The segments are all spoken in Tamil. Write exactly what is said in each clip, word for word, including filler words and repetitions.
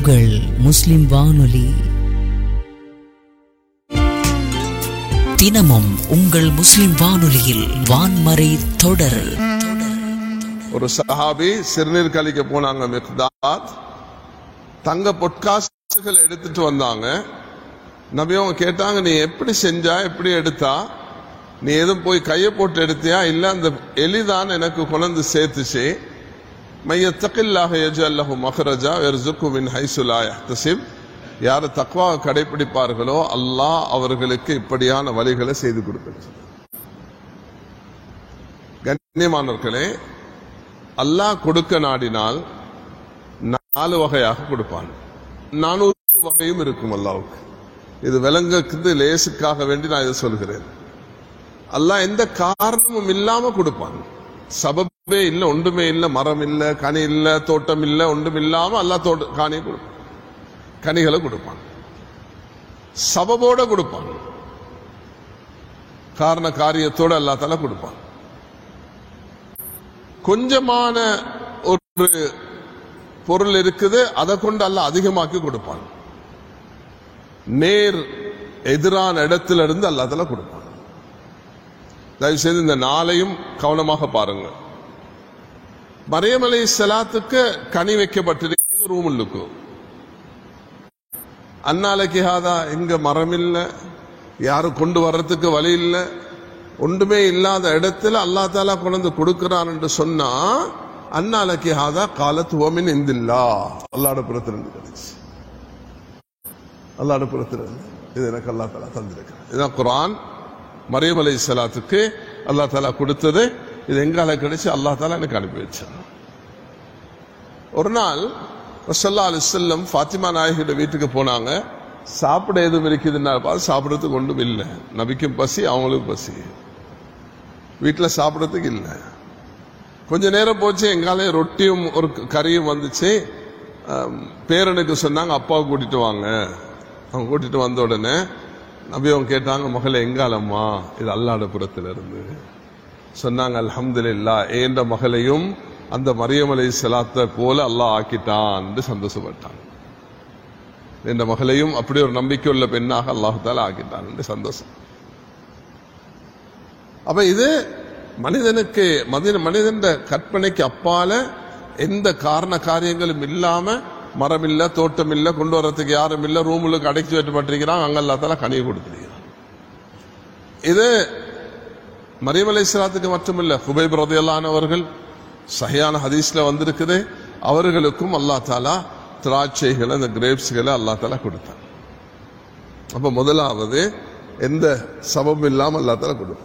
உங்கள் முஸ்லிம் வானொலி. தினமும் உங்கள் முஸ்லிம் வானொலியில் வான்மறை தொடர். ஒரு சஹாபி சிறுநீர் கழிக்க போனாங்க. மிக்தாத் தங்க பொட்காசுகள் எடுத்துட்டு வந்தாங்க. நபி அவங்க கேட்டாங்க, நீ எப்படி செஞ்சா, எப்படி எடுத்தா? நீ எதுவும் போய் கையை போட்டு எடுத்தியா? இல்ல அந்த எலிதான் எனக்கு கொண்டு சேர்த்துச்சு. மையத்தகில்லாஹ யஜ்அல் லஹு மக்ரஜா வயர்ஸுகு மின் ஹைஸு லா யஹ்தஸிப். யார் தக்வாவை கடைபிடிப்பார்களோ அல்லாஹ் அவர்களுக்கு இப்படியான வழிகளை செய்து கொடுக்கிறார். கண்ணியமானவர்களே, அல்லாஹ் கொடுக்க நாடினால் நாலு வகையாக கொடுப்பான். நானூறு வகையும் இருக்கும் அல்லாஹ்வுக்கு. இது விலங்குக்கு லேசுக்காக வேண்டி நான் இதை சொல்கிறேன். அல்லாஹ் எந்த காரணமும் இல்லாம கொடுப்பான். சபபே இல்ல, ஒன்றுமே இல்ல, மரம் இல்ல, கனி இல்ல, தோட்டம் இல்ல, ஒன்றும் இல்லாம அல்லாஹ் தோட்ட காணியை கொடுப்பான், கனிகளை கொடுப்பான். சபபோட கொடுப்பான், காரண காரியத்தோட அல்லாஹ் தஆலா கொடுப்பான். கொஞ்சமான ஒரு பொருள் இருக்குது, அதை கொண்டு அல்லாஹ் அதிகமாக்கி கொடுப்பான். நேர் எதிரான இடத்துல இருந்து அல்லாஹ் தஆலா கொடுப்பான். தயவு செய்து இந்த நாளையும் கவனமாக பாருங்க. மரியம் அலைஹிஸ்ஸலாத்துக்கு கனி வைக்கப்பட்டிருக்கிறது ரூமுக்கு. அன்னாலைக்கு ஹாதா, இங்க மரம் இல்ல, யாரும் கொண்டு வர்றதுக்கு வழி இல்ல, ஒன்றுமே இல்லாத இடத்துல அல்லாஹ் தஆலா கொண்டு கொடுக்கிறான் என்று சொன்னா, அன்னாலைக்கு ஹாதா காலத் வமின் இந்தில்லா, அல்லாஹ்வுடைய புறத்திலிருந்து கிடைச்சு. அல்லாஹ்வுடைய புறத்திலிருந்து இது எனக்கு அல்லாஹ் தஆலா தந்திருக்கிறான். இதுதான் குர்ஆன். மரியம் அலைஹிஸ்ஸலாத்துக்கு அல்லாஹ் தஆலா கொடுத்தது. இது எங்கால கிடைச்சு? அல்லாஹ் தஆலா எனக்கு அனுப்பி வச்சான். ஒரு நாள் ஸல்லல்லாஹு அலைஹி வஸல்லம் ஃபாத்திமா நாயகியோட வீட்டுக்கு போனாங்க. சாப்பிட எதுவும் இருக்குதுன்னா பார்த்து சாப்பிட்றதுக்கு ஒன்றும் இல்லை. நபிக்கும் பசி, அவங்களுக்கும் பசி, வீட்டில் சாப்பிட்றதுக்கு இல்லை. கொஞ்ச நேரம் போச்சு, எங்காலே ரொட்டியும் ஒரு கறியும் வந்துச்சு. பேரனுக்கு சொன்னாங்க, அப்பாவை கூட்டிட்டு வாங்க. அவங்க கூட்டிட்டு வந்த உடனே நபி அவங்க கேட்டாங்க, மகளே எங்காலம்மா? இது அல்லாஹ்வுடைய புறத்துல இருந்து. சொன்னாங்க, அல்ஹம்துலில்லாஹ், ஏண்ட மகளையும் அந்த மரியம் அலைஹிஸ்ஸலாத்தை போல அல்லாஹ் ஆக்கிட்டான் என்று சந்தோஷப்பட்டாங்க. என்ற மகளையும் அப்படி ஒரு நம்பிக்கை உள்ள பெண்ணாக அல்லாஹ் தஆலா ஆக்கிட்டான் என்று சந்தோஷம். அப்ப இது மனிதனுக்கு மனிதன் கற்பனைக்கு அப்பால எந்த காரண காரியங்களும் இல்லாம, மரம் இல்ல, தோட்டம் இல்ல, கொண்டு வரதுக்கு யாரும் இல்ல, ரூமுக்கு அடைச்சி வைக்கப்பட்டிருக்கிறான், அங்க அல்லாஹ் தஆலா கனியை கொடுத்திருக்கிறான். இது மரியம் அலைஹிஸ்ஸலாத்துக்கு மட்டுமில்ல, ஹுபைப் ரலியல்லாஹு அன்ஹு அவர்கள் சஹீஹான ஹதீஸ்ல வந்திருக்குது, அவர்களுக்கும் அல்லாஹ் தஆலா திராட்சைகளை, அந்த கிரேப்ஸ்களை அல்லாஹ் தஆலா கொடுத்தான். அப்ப முதலாவது எந்த சபபும் இல்லாம அல்லாஹ் தஆலா கொடுப்பான்,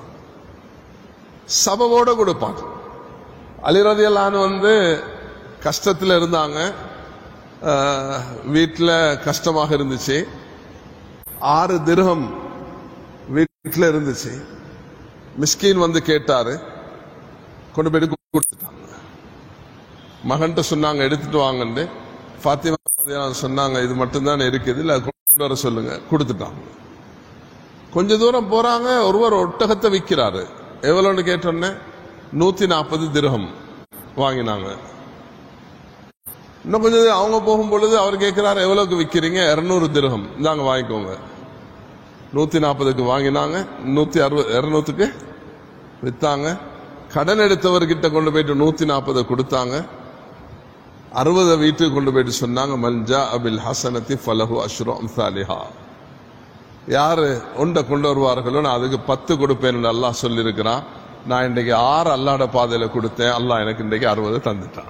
சபபோட கொடுப்பான். அலி ரலியல்லாஹு அன்ஹு வந்து கஷ்டத்துல இருந்தாங்க, வீட்டில் கஷ்டமாக இருந்துச்சு. ஆறு திர்ஹம் வீட்டில் இருந்துச்சு. மிஸ்கீன் வந்து கேட்டாரு, கொண்டு போயிட்டு கொடுத்துட்டாங்க. மகன்கிட்ட சொன்னாங்க, எடுத்துட்டு வாங்கன்னு. ஃபாத்திமா சொன்னாங்க, இது மட்டும்தான் இருக்குது, இல்ல கொண்டு வர சொல்லுங்க. கொடுத்துட்டாங்க. கொஞ்ச தூரம் போறாங்க, ஒருவர் ஒட்டகத்தை விற்கிறாரு. எவ்வளோன்னு கேட்டோன்னே நூத்தி நாற்பது திர்ஹம் வாங்கினாங்க. இன்னும் கொஞ்சம் அவங்க போகும் பொழுது அவர் கேட்கிறாரு, எவ்வளவுக்கு விற்கிறீங்க? இருநூறு திர்ஹம், இந்தாங்க வாங்கிக்கோங்க. நூத்தி நாற்பதுக்கு வாங்கினாங்க, நூத்தி அறுபது இருநூத்துக்கு வித்தாங்க. கடன் எடுத்தவர்கிட்ட கொண்டு போயிட்டு நூத்தி நாற்பது கொடுத்தாங்க. அறுபதை வீட்டுக்கு கொண்டு போயிட்டு சொன்னாங்க, மல்ஜா அபில் ஹசனத்தி ஃபலஹு அஷ்ரு அம்சாலிஹா. யாரு ஒன்றை கொண்டு வருவார்களோ நான் அதுக்கு பத்து கொடுப்பேன் அல்லாஹ் சொல்லியிருக்கிறான். நான் இன்றைக்கு ஆறு அல்லாஹ்வுடைய பாதையில கொடுத்தேன், அல்லாஹ் எனக்கு இன்றைக்கு அறுபது தந்துட்டான்.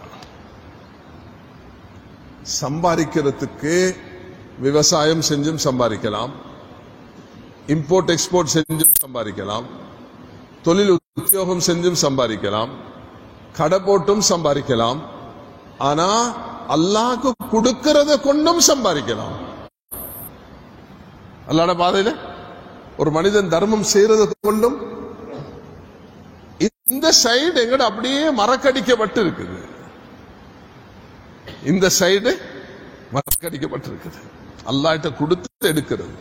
சம்பாதிக்கிறதுக்கு விவசாயம் செஞ்சும் சம்பாதிக்கலாம், இம்போர்ட் எக்ஸ்போர்ட் செஞ்சும் சம்பாதிக்கலாம், தொழில் உத்தியோகம் செஞ்சும் சம்பாதிக்கலாம், கடை போட்டும் சம்பாதிக்கலாம். ஆனா அல்லாஹ்க்கு கொடுக்கிறத கொண்டும் சம்பாதிக்கலாம். அல்லாஹ்வுடைய பாதையில ஒரு மனிதன் தர்மம் செய்யறத கொண்டும். இந்த சைடு எங்கட அப்படியே மறக்கடிக்கப்பட்டு இருக்குது. இந்த சைடு மறக்கடிக்கப்பட்டிருக்குது. அல்லாஹ்ட்ட கொடுத்து எடுக்கிறது.